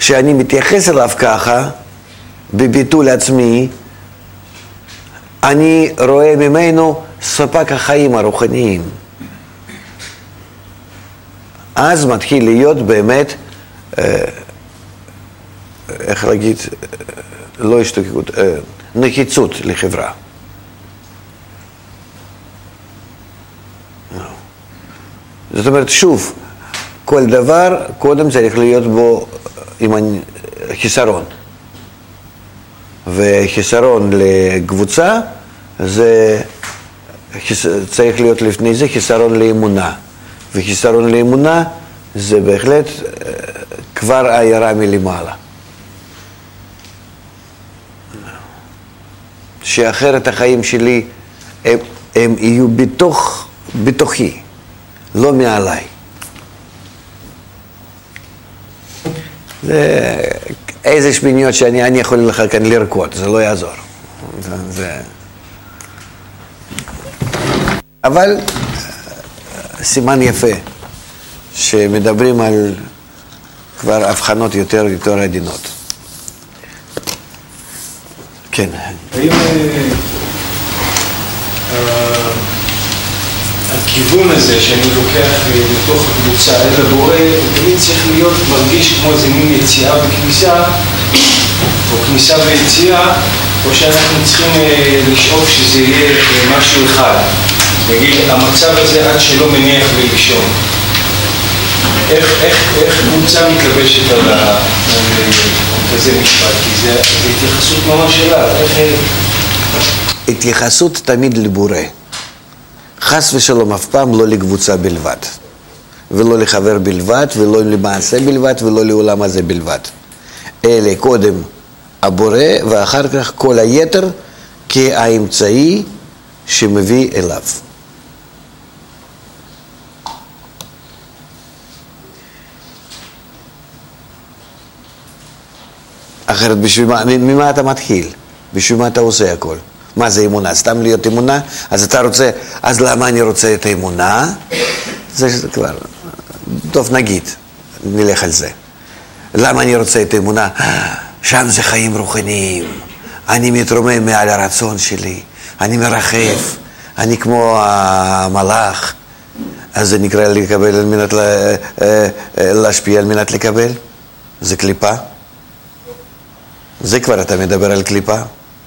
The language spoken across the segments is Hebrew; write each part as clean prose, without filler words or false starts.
כשאני מתייחס אליו ככה, בביטול עצמי, אני רואה ממנו ספק החיים הרוחניים. אז מתחיל להיות באמת, איך להגיד, לא השתוקקות, נחיצות לחברה. זאת אומרת, שוב, כל דבר קודם צריך להיות בו עם חיסרון. וחיסרון לקבוצה, זה צריך להיות לפני זה חיסרון לאמונה. וחיסרון לאמונה זה בהחלט כבר עיירה מלמעלה. שאחרת החיים שלי הם יהיו בתוכי, לא מעליי. זה איזה שמיניות שאני יכול לך כאן לרקוד, זה לא יעזור. אבל סימן יפה, שמדברים על כבר הבחנות יותר עדינות. כן. האם הכיוון הזה שאני לוקח בתוך הקבוצה אל הבורא, תמיד צריך להיות מרגיש כמו איזה מין יציאה וכניסה, או כניסה ויציאה, או שאנחנו צריכים לשאוף שזה יהיה משהו אחד. נגיד, המצב הזה עד שלא מניח לי לישון. איך קבוצה מתלבשת על כזה משפט? כי זה התייחסות ממש אליו. התייחסות תמיד לבורא. חס ושלום אף פעם לא לקבוצה בלבד. ולא לחבר בלבד, ולא למעשה בלבד, ולא לעולם הזה בלבד. אלה קודם הבורא, ואחר כך כל היתר כאמצעי שמביא אליו. אחרת ממה אתה מתחיל? בשביל מה אתה עושה הכל? מה זה אמונה? סתם להיות אמונה? אז אתה רוצה, אז למה אני רוצה את האמונה? זה כבר, טוב נגיד, נלך על זה. למה אני רוצה את האמונה? שם זה חיים רוחניים. אני מתרומם מעל הרצון שלי. אני מרחף. אני כמו המלאך. אז זה נקרא לקבל על מנת להשפיע על מנת לקבל? זה קליפה? זה כבר אתה מדבר על קליפה.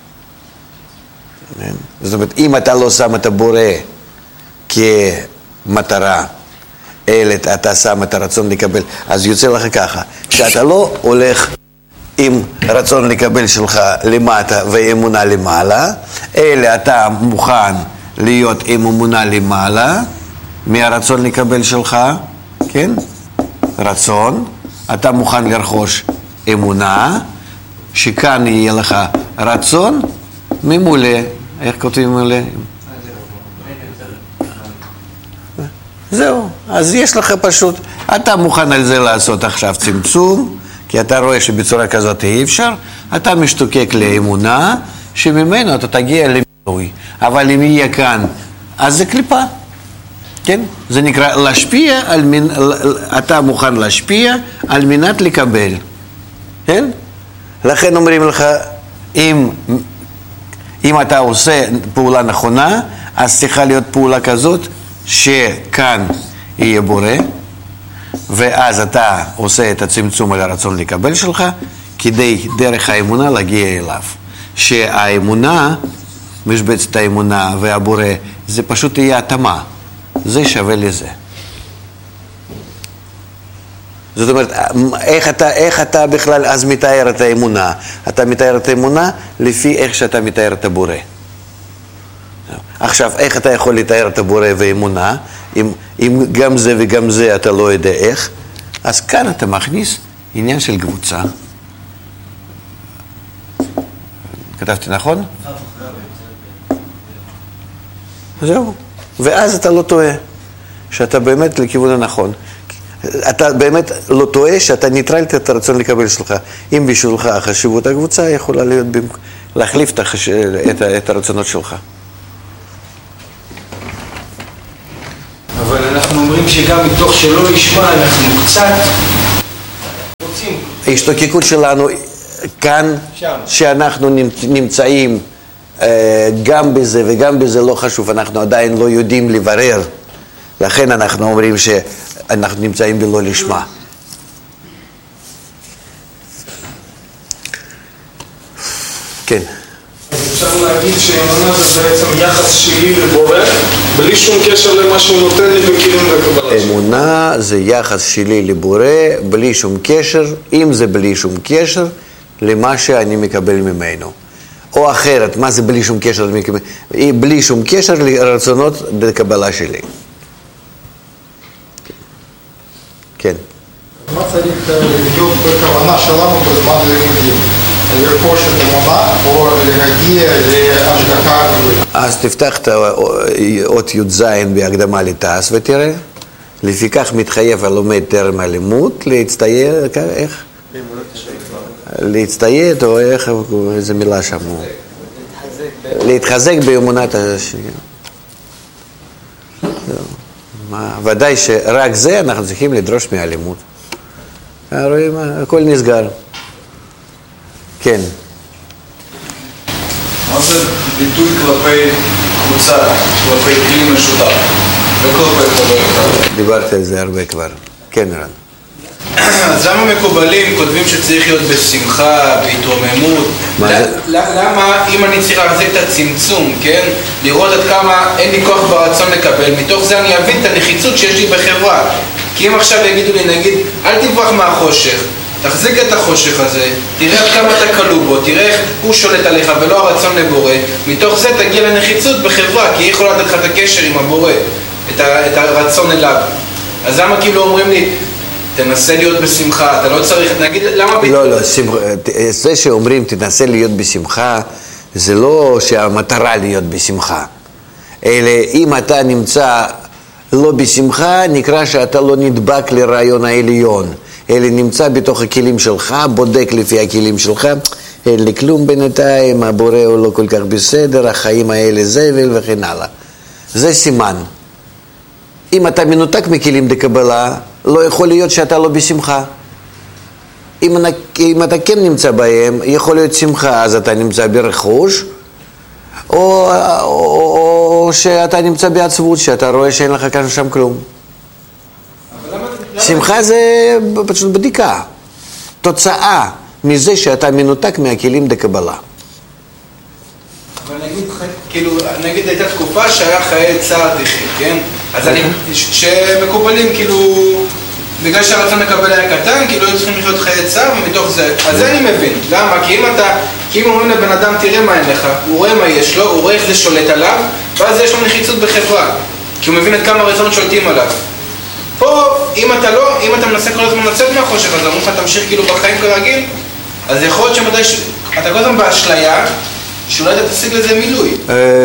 זאת אומרת, אם אתה לא שם את הבורא כמטרה, אלא אתה שם את הרצון לקבל, אז יוצא לך ככה, שאתה לא הולך עם רצון לקבל שלך למטה ואמונה למעלה, אלא אתה מוכן להיות עם אמונה למעלה, מהרצון לקבל שלך, כן? רצון, אתה מוכן לרכוש אמונה, שכאן יהיה לך רצון ממולא. איך כותבים ממולא? זהו, אז יש לך פשוט, אתה מוכן על זה לעשות עכשיו צמצום, כי אתה רואה שבצורה כזאת אי אפשר, אתה משתוקק לאמונה, שממנו אתה תגיע למילוי. אבל אם יהיה כאן, אז זה קליפה, כן? זה נקרא להשפיע, אתה מוכן להשפיע על מנת לקבל, כן? לכן אומרים לך, אם אתה עושה פעולה נכונה, אז צריכה להיות פעולה כזאת, שכאן יהיה בורא, ואז אתה עושה את הצמצום על הרצון לקבל שלך, כדי דרך האמונה להגיע אליו. שהאמונה, משבצת האמונה והבורא, זה פשוט יהיה התאמה. זה שווה לזה. זאת אומרת, איך אתה בכלל אז מתאר את האמונה? אתה מתאר את האמונה לפי איך שאתה מתאר את הבורא. עכשיו, איך אתה יכול לתאר את הבורא ואמונה, אם גם זה וגם זה אתה לא יודע איך, אז כאן אתה מכניס עניין של קבוצה. כתבתי נכון? זהו. ואז אתה לא טועה, שאתה באמת לכיוון הנכון. אתה באמת לא טועה שאתה ניטרלת את הרצון לקבל שלך. אם בשבילך החשיבות הקבוצה יכולה להיות להחליף את הרצונות שלך. אבל אנחנו אומרים שגם מתוך שלא לשמה אנחנו קצת רוצים. ההשתוקקות שלנו כאן, שאנחנו נמצאים גם בזה וגם בזה לא חשוב, אנחנו עדיין לא יודעים לברר, לכן אנחנו אומרים שאנחנו נמצאים בלא לשמה. כן. אפשר להגיד שאמונה זה בעצם יחס שלי לבורא, בלי שום קשר למה שהוא נותן לי בכלים לקבלה. אמונה זה יחס שלי לבורא, בלי שום קשר, אם זה בלי שום קשר, למה שאני מקבל ממנו. או אחרת, מה זה בלי שום קשר? בלי שום קשר לרצונות בקבלה שלי. כן. מה צריך להיות בכוונה שלנו בזמן לימודים? לרכוש את אמונה או להגיע להשגחה? אז תפתח את אות י"ז בהקדמה לתעש ותראה. לפיכך מתחייב הלומד טרם הלימוד להצטיית, איך? להצטיית או איך, איזה מילה שם? להתחזק באמונת השם. ודאי שרק זה אנחנו צריכים לדרוש מהלימוד. רואים, הכל נסגר. כן. מה זה ביטוי כלפי קבוצה, כלפי כלי משותף? וכלפי חבר? דיברתי על זה הרבה כבר. כן, רן. אז למה מקובלים כותבים שצריך להיות בשמחה, בהתרוממות? למה אם אני צריך להחזיק את הצמצום, כן? לראות עד כמה אין לי כוח ברצון לקבל, מתוך זה אני אבין את הנחיצות שיש לי בחברה. כי אם עכשיו יגידו לי, נגיד, אל תברח מהחושך, תחזיק את החושך הזה, תראה עד כמה אתה כלוא בו, תראה איך הוא שולט עליך ולא הרצון לבורא, מתוך זה תגיע לנחיצות בחברה, כי היא יכולה לתת לך את הקשר עם הבורא, את הרצון אליו. אז למה כאילו אומרים לי, תנסה להיות בשמחה, אתה לא צריך, נגיד, למה... לא, זה שאומרים תנסה להיות בשמחה, זה לא שהמטרה להיות בשמחה, אלא אם אתה נמצא לא בשמחה, נקרא שאתה לא נדבק לרעיון העליון, אלא נמצא בתוך הכלים שלך, בודק לפי הכלים שלך, אין לי כלום בינתיים, הבורא הוא לא כל כך בסדר, החיים האלה זבל וכן הלאה. זה סימן. אם אתה מנותק מכלים דקבלה, לא יכול להיות שאתה לא בשמחה. אם אתה כן נמצא בהם, יכול להיות שמחה, אז אתה נמצא ברכוש, או שאתה נמצא בעצבות, שאתה רואה שאין לך כאן שם כלום. שמחה זה פשוט בדיקה, תוצאה מזה שאתה מנותק מהכלים דקבלה. אבל נגיד הייתה תקופה שהיה חיי צער תחי, כן? אז אני, שמקובלים כאילו, בגלל שהרצון לקבל היה קטן, כאילו היו צריכים לחיות חיי צער ומתוך זה, אז זה אני מבין. למה? כי אם אומרים לבן אדם תראה מה אין לך, הוא רואה מה יש לו, הוא רואה איך זה שולט עליו, ואז יש לו נחיצות בחברה, כי הוא מבין עד כמה הרצונות שולטים עליו. פה, אם אתה מנסה כל הזמן לצאת מהחושך, אז אמרו לך תמשיך כאילו בחיים כרגיל, אז יכול להיות שמדי אתה כל הזמן באשליה, שאולי אתה תשיג לזה מילוי.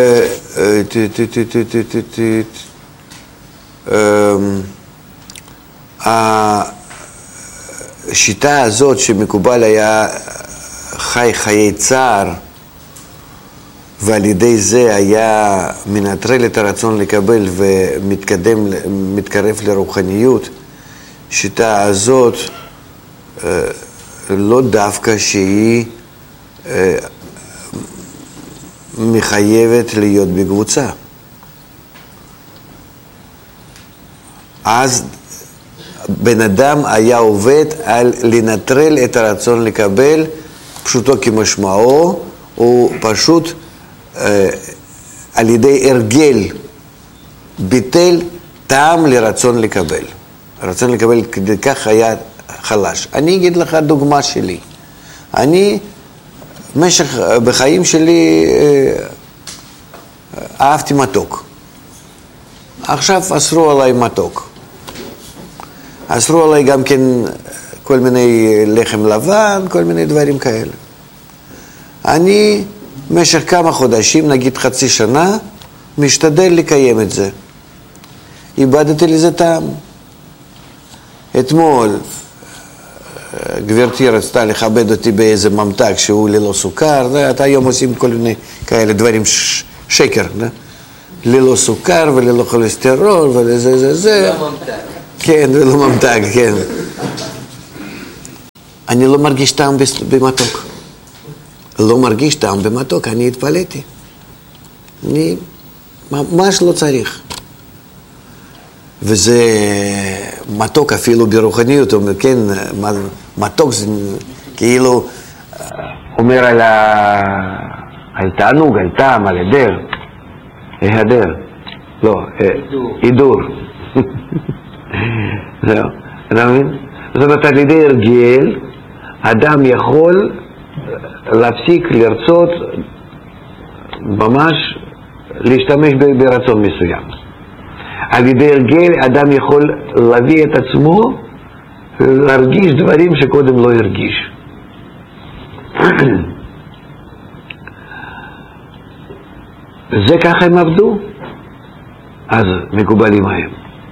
השיטה הזאת שמקובל היה חיי צער, ועל ידי זה היה מנטרל את הרצון לקבל ומתקרב לרוחניות, שיטה הזאת לא דווקא שהיא מחייבת להיות בקבוצה. אז בן אדם היה עובד על לנטרל את הרצון לקבל, פשוטו כמשמעו, הוא פשוט על ידי הרגל ביטל טעם לרצון לקבל. הרצון לקבל כדי כך היה חלש. אני אגיד לך דוגמה שלי. אני בחיים שלי אהבתי מתוק. עכשיו אסרו עליי מתוק. אסרו עליי גם כן כל מיני לחם לבן, כל מיני דברים כאלה. אני במשך כמה חודשים, נגיד חצי שנה, משתדל לקיים את זה. איבדתי לזה טעם. אתמול גברתי רצתה לכבד אותי באיזה ממתק שהוא ללא סוכר, אתה היום עושים כל מיני כאלה דברים שקר, ללא סוכר וללא כולסטרול ולזה זה. לא ממתק. כן, ולא ממתק, כן. אני לא מרגיש טעם במתוק. לא מרגיש טעם במתוק, אני התפלאתי. אני ממש לא צריך. וזה מתוק אפילו ברוחניות, כן, מתוק זה כאילו אומר על תענוג, על טעם, על היעדר, היעדר, לא, הידור. זהו, אתה מבין? זאת אומרת, על ידי הרגל, אדם יכול להפסיק לרצות ממש להשתמש ברצון מסוים. על ידי הרגל אדם יכול להביא את עצמו להרגיש דברים שקודם לא הרגיש. זה ככה הם עבדו, אז מקובלים הם.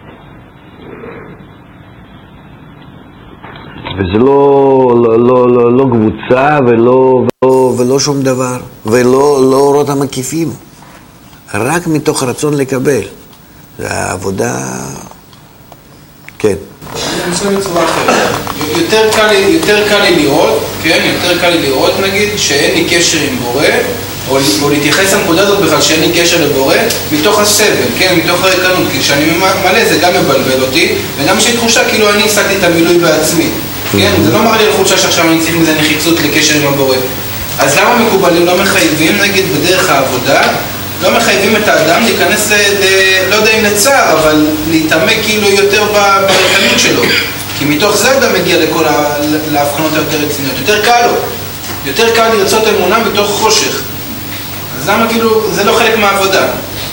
וזה לא קבוצה ולא שום דבר, ולא אורות המקיפים, רק מתוך רצון לקבל. זה העבודה, כן. אני חושב בצורה אחרת. יותר קל לי לראות, כן? יותר קל לי לראות, נגיד, שאין לי קשר עם בורא, או להתייחס לנקודה הזאת בכלל שאין לי קשר לבורא, מתוך הסבל, כן? מתוך הריקנות, כי כשאני מלא זה גם מבלבל אותי, וגם יש לי תחושה כאילו אני השגתי את המילוי בעצמי. כן? זה לא מראה לי לחושה שעכשיו אני צריך מזה נחיצות לקשר עם הבורא. אז למה מקובלים לא מחייבים, נגיד, בדרך העבודה, לא מחייבים את האדם להיכנס, לא יודע אם לצער, אבל להתעמק כאילו יותר בריקנות שלו. כי מתוך זה גם מגיע להבחנות היותר רציניות. יותר קל לו. יותר קל לרצות אמונה מתוך חושך. אז למה כאילו, זה לא חלק מהעבודה?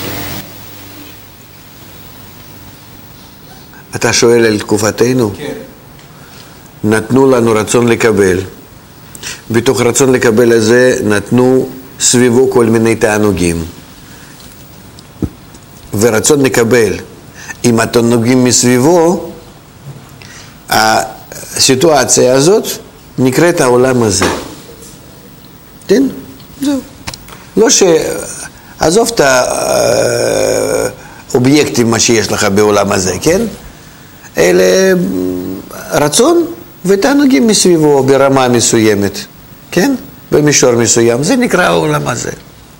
אתה שואל על תקופתנו? כן. נתנו לנו רצון לקבל. בתוך רצון לקבל הזה נתנו סביבו כל מיני תענוגים. ורצון לקבל עם התענוגים מסביבו, הסיטואציה הזאת נקראת העולם הזה. כן? זהו. לא עזוב את האובייקטים מה שיש לך בעולם הזה, כן? אלה רצון ותענוגים מסביבו ברמה מסוימת, כן? במישור מסוים. זה נקרא העולם הזה.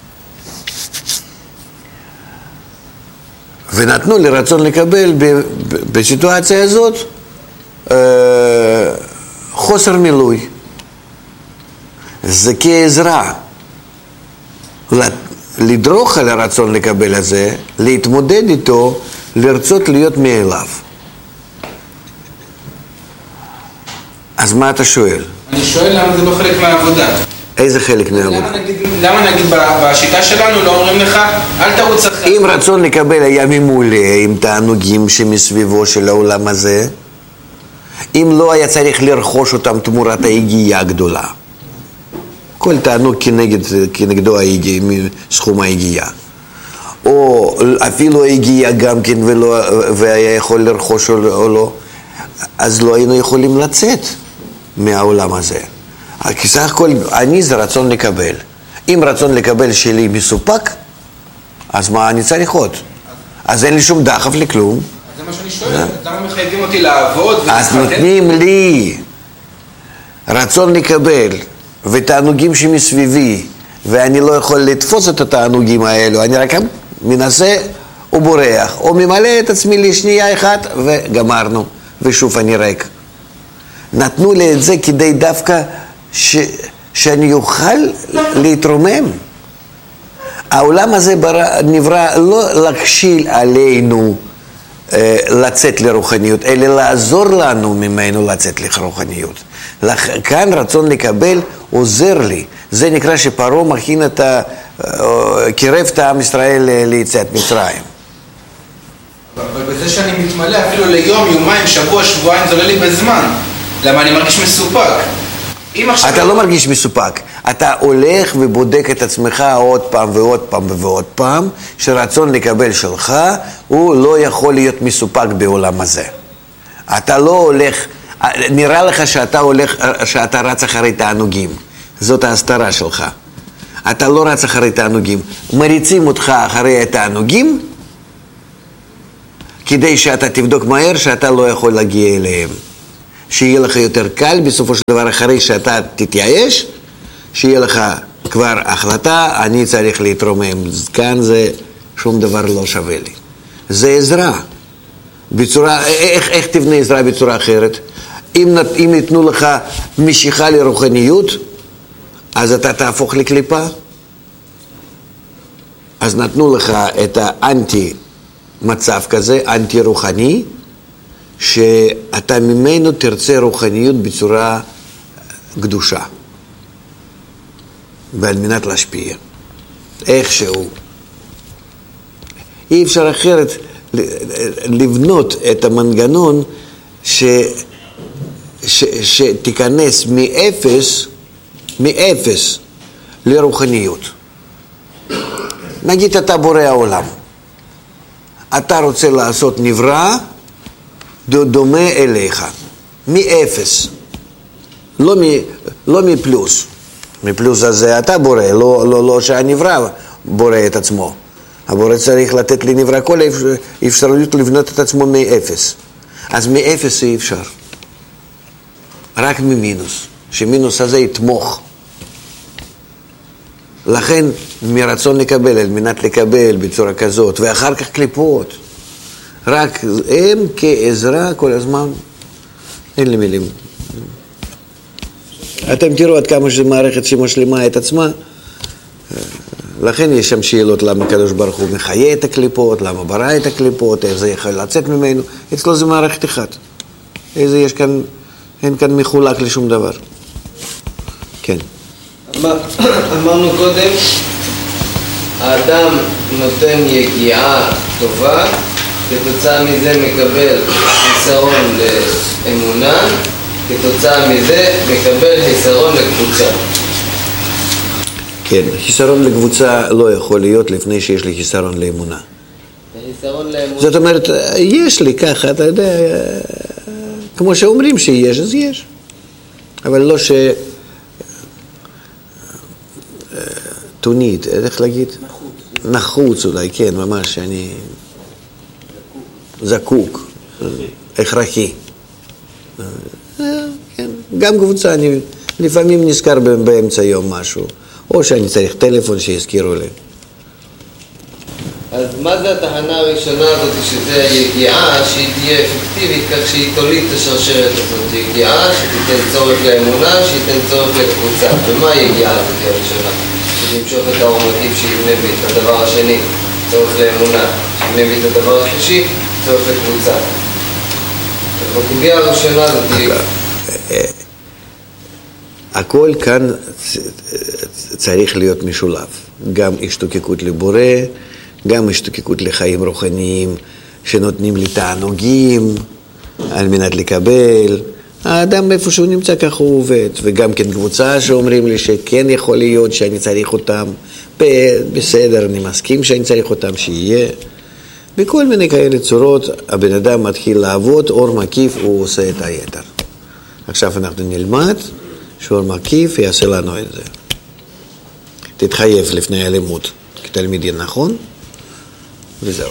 ונתנו לי רצון לקבל בסיטואציה הזאת חוסר מילוי. זה כעזרה לדרוך על הרצון לקבל הזה, להתמודד איתו, לרצות להיות מאליו. אז מה אתה שואל? אני שואל למה זה לא חלק מהעבודה. איזה חלק מהעבודה? למה נגיד בשיטה שלנו לא אומרים לך, אל תרוץ אחרי? אם רצון לקבל היה ממולא עם תענוגים שמסביבו של העולם הזה, אם לא היה צריך לרכוש אותם תמורת ההגיעה הגדולה. כל תענוג כנגדו ההגיעה, סכום ההגיעה. או אפילו ההגיעה גם כן והיה יכול לרכוש או לא, אז לא היינו יכולים לצאת מהעולם הזה. כי סך הכל אני זה רצון לקבל. אם רצון לקבל שלי מסופק, אז מה אני צריך עוד? אז אין לי שום דחף לכלום. זה מה שאני שואל, למה מחייבים אותי לעבוד? אז נותנים לי רצון לקבל ותענוגים שמסביבי, ואני לא יכול לתפוס את התענוגים האלו, אני רק מנסה ובורח, או ממלא את עצמי לשנייה אחת וגמרנו, ושוב אני ריק. נתנו לי את זה כדי דווקא שאני אוכל להתרומם. העולם הזה נברא לא להכשיל עלינו לצאת לרוחניות, אלא לעזור לנו ממנו לצאת לרוחניות. כאן רצון לקבל עוזר לי. זה נקרא שפרעה מכין קירב את עם ישראל ליציאת מצרים. אבל בזה שאני מתמלא אפילו ליום, יומיים, שבוע, שבועיים, זה עולה לי בזמן. למה אני מרגיש מסופק? אתה לא מרגיש מסופק. אתה הולך ובודק את עצמך עוד פעם ועוד פעם ועוד פעם, שרצון לקבל שלך הוא לא יכול להיות מסופק בעולם הזה. אתה לא הולך, נראה לך שאתה רץ אחרי תענוגים. זאת ההסתרה שלך. אתה לא רץ אחרי תענוגים. מריצים אותך אחרי התענוגים, כדי שאתה תבדוק מהר שאתה לא יכול להגיע אליהם. שיהיה לך יותר קל, בסופו של דבר אחרי שאתה תתייאש, שיהיה לך כבר החלטה, אני צריך להתרומם. כאן זה שום דבר לא שווה לי. זה עזרה. בצורה, איך תבנה עזרה בצורה אחרת? אם ייתנו לך משיכה לרוחניות, אז אתה תהפוך לקליפה. אז נתנו לך את האנטי מצב כזה, אנטי רוחני, שאתה ממנו תרצה רוחניות בצורה קדושה. ועל מנת להשפיע. איכשהו. אי אפשר אחרת לבנות את המנגנון שתיכנס מאפס לרוחניות. נגיד אתה בורא העולם. אתה רוצה לעשות נברא דומה אליך. מאפס. לא מפלוס. מפלוס הזה אתה בורא, לא שהנברא בורא את עצמו. הבורא צריך לתת לנברא כל אפשרות לבנות את עצמו מאפס. אז מאפס אי אפשר. רק ממינוס. שמינוס הזה יתמוך. לכן מרצון לקבל, על מנת לקבל בצורה כזאת, ואחר כך קליפות. רק הם כעזרה כל הזמן. אין לי מילים. אתם תראו עד כמה שמערכת שמשלימה את עצמה. לכן יש שם שאלות למה הקדוש ברוך הוא מחיה את הקליפות, למה ברא את הקליפות, איך זה יכול לצאת ממנו. אצלו זה מערכת אחת. איזה יש כאן, אין כאן מחולק לשום דבר. כן. אמרנו קודם, האדם נותן יגיעה טובה, כתוצאה מזה מקבל חיסרון לאמונה, כתוצאה מזה מקבל חיסרון לקבוצה. כן, חיסרון לקבוצה לא יכול להיות לפני שיש לי חיסרון לאמונה. חיסרון לאמונה. זאת אומרת, יש לי ככה, אתה יודע, כמו שאומרים שיש, אז יש. אבל לא תונית, איך להגיד? נחוץ אולי, כן, ממש, שאני זקוק, הכרחי. כן, גם קבוצה, אני לפעמים נזכר באמצע יום משהו, או שאני צריך טלפון שיזכירו לי. אז מה זה התחנה הראשונה הזאת, שזה יגיעה שהיא תהיה אפקטיבית, כך שהיא תוליד את השרשרת הזאת? יגיעה שתיתן צורך לאמונה, שתיתן צורך לקבוצה. ומה היגיעה הזאת הראשונה? שתמשוך את האור מקיף שיבנה בי את הדבר השני, צורך לאמונה, שיבנה בי את הדבר השלישי, צורך לקבוצה. אז בקובייה הראשונה הזאת... הכל כאן צריך להיות משולב. גם השתוקקות לבורא, גם השתוקקות לחיים רוחניים שנותנים לי תענוגים על מנת לקבל. האדם איפה שהוא נמצא ככה הוא עובד. וגם כן קבוצה שאומרים לי שכן יכול להיות שאני צריך אותם. בסדר, אני מסכים שאני צריך אותם, שיהיה. בכל מיני כאלה צורות הבן אדם מתחיל לעבוד, אור מקיף הוא עושה את היתר. עכשיו אנחנו נלמד שאור מקיף יעשה לנו את זה. תתחייב לפני הלימוד כתלמידי, נכון? וזהו.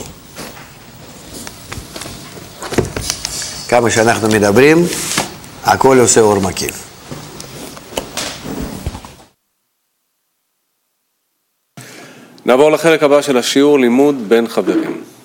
כמה שאנחנו מדברים, הכל עושה אור מקיף. נעבור לחלק הבא של השיעור, לימוד בין חברים.